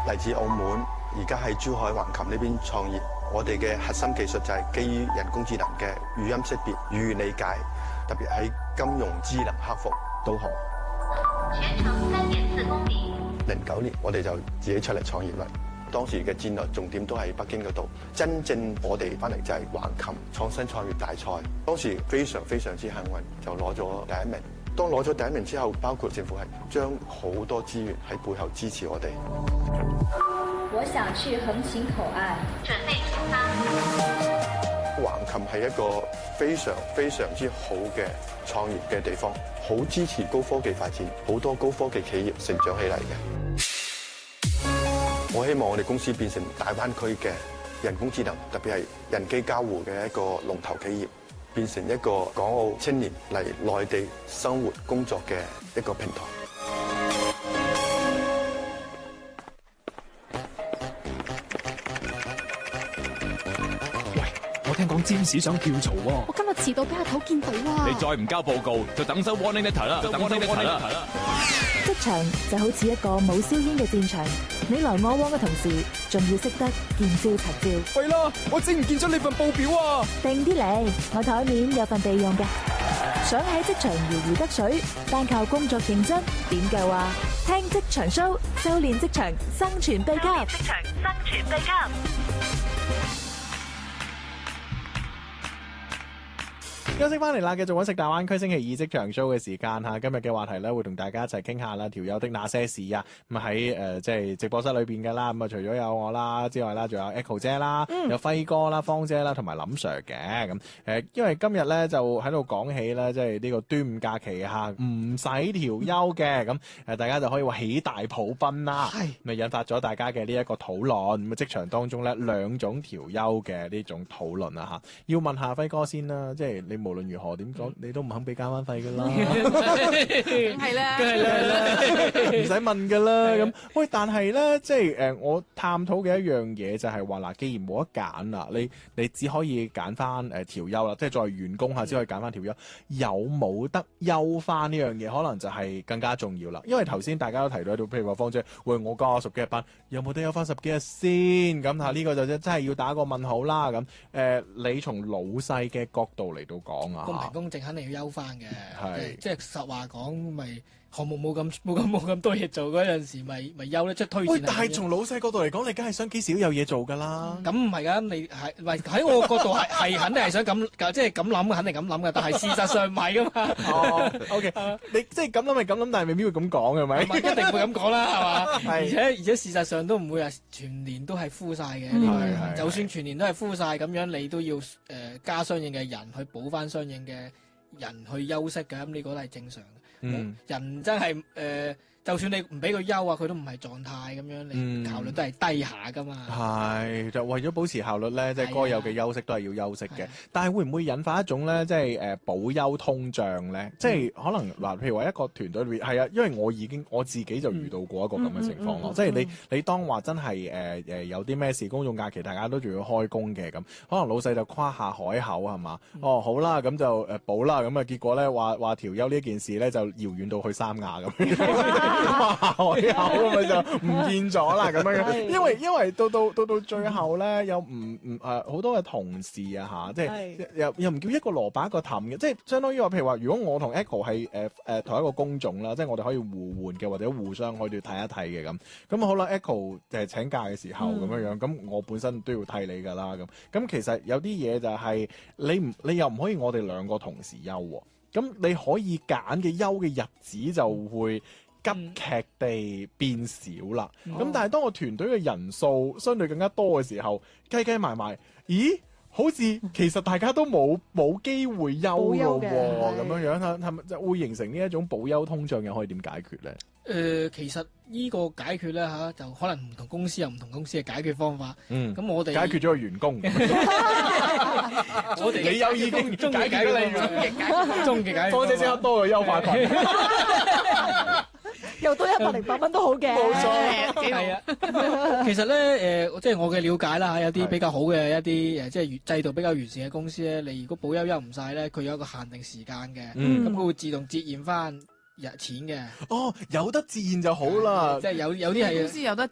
嚟自澳門，而家喺珠海橫琴呢邊創業。我哋嘅核心技術就係基於人工智能嘅語音識別、語言理解，特別喺金融智能客服導航。 全程3.4公里。 09年我哋就自己出嚟創業啦。當時嘅戰略重點都喺北京嗰度，真正我哋翻嚟就係橫琴創新創業大賽。當時非常之幸運，就攞咗第一名。當攞咗第一名之後，包括政府係將好多資源喺背後支持我哋。 我想去橫琴口岸， 準備出發。 橫琴係一個非常之好嘅創業嘅地方，好支持高科技發展，好多高科技企業成長起嚟嘅。我希望我哋公司變成大灣區嘅人工智能，特別係人機交互嘅一個龍頭企業，變成一個港澳青年嚟內地生活工作嘅一個平台。 我聽講占士想跳槽喎。 我今日遲到俾阿頭見到啊！ 你再唔交報告，就等收 warning letter 啦，等 warning letter 啦。 職場就好似一個冇硝煙嘅戰場，你來我往嘅同時，仲要識得見招拆招。 喂啦，我整唔見咗你份報表啊！ 定啲嚟，我台面有份備用嘅。想喺職場如魚得水，單靠工作認真點夠啊？聽職場 show， 修煉職場生存秘笈。職場生存秘笈。 休息翻嚟啦，繼續揾食大灣區星期二職場 show 嘅時間嚇。今日嘅話題咧，會同大家一齊傾下啦，調休的那些事啊。咁喺即係直播室裏邊嘅啦。咁啊，除咗有我啦之外啦，仲有 Echo 姐啦，有輝哥啦、方姐啦，同埋林 Sir 嘅。咁因為今日咧就喺度講起咧，即係呢個端午假期嚇，唔使調休嘅。咁大家就可以話喜大普奔啦。係咪引發咗大家嘅呢一個討論？咁啊，職場當中咧兩種調休嘅呢種討論啊嚇。要問下輝哥先啦，即係你無論如何點講，你都唔肯俾加班費噶啦， 係啦， 唔使問噶啦。咁喂，但係咧，即係我探討嘅一樣嘢就係話嗱，既然冇得揀啦，你只可以揀翻調休啦，即係作為員工下只可以揀翻調休，有冇得休翻呢樣嘢，可能就係更加重要啦。因為頭先大家都提到，譬如話方姐，喂，我加10幾日班，有冇得休翻10幾日先？咁嚇呢個就真係要打個問號啦。咁你從老細嘅角度嚟到講啊， 公平公正肯定要休翻嘅， 係即係實話講，咪項目冇咁多嘢做嗰陣時，咪休咧，即係推薦。 喂，但係從老細角度嚟講，你梗係想幾時都有嘢做㗎啦。 咁唔係㗎，你係唔係喺我角度係肯定係想咁，即係咁諗，肯定咁諗嘅。但係事實上唔係㗎嘛。 哦，OK，你即係咁諗係咁諗，但係未必會咁講嘅，係咪？ 唔係一定會咁講啦，係嘛？而且事實上都唔會話全年都係 full 曬嘅。就算全年都係 full 曬咁樣，你都要加相應嘅人去補翻相應嘅人去休息嘅，咁呢個都係正常嘅。人真係就算你唔俾佢休啊，佢都唔係狀態咁樣，你效率都係低下噶嘛。 係就為咗保持效率咧，即係該有嘅休息都係要休息嘅。但係會唔會引發一種咧，即係保休通脹咧？即係可能嗱，譬如話一個團隊裏邊係啊，因為我自己就遇到過一個咁嘅情況咯。即係你當話真係有啲咩事，公眾假期大家都仲要開工嘅咁，可能老細就誇下海口係嘛？哦，好啦，咁就補啦，咁啊結果咧話調休呢件事咧就遙遠到去三亞咁。海口咪就唔見咗啦咁樣，因為到最後咧，有好多嘅同事啊嚇，即係又唔叫一個蘿蔔一個氹嘅，即係相當於話，譬如話，如果我同 Echo 係同一個工種啦，即係我哋可以互換嘅，或者互相可以睇一睇嘅咁。咁好啦 ，Echo 請假嘅時候咁樣，咁我本身都要替你㗎啦咁其實有啲嘢就係你又唔可以我哋兩個同時休喎，咁你可以揀嘅休嘅日子就會急劇地變少啦，咁但係當個團隊嘅人數相對更加多嘅時候，計埋，咦？好似其實大家都冇機會休咯喎，咁樣係咪就會形成呢一種保休通脹？又可以點解決咧？ 其實呢個解決咧就可能唔同公司有唔同公司嘅解決方法。咁我哋解決咗個員工， 我哋你有意見解決你終極解決， 方姐即刻多個優化群。 又多108蚊都好嘅， 冇錯， 係啊。其實咧，即係我嘅了解啦，有啲比較好嘅一啲即係制度比較完善嘅公司咧，你如果保休唔晒咧，佢有一個限定時間嘅，咁佢會自動折現翻錢嘅。 哦，有得自然就好啦， 即係有啲係公司有得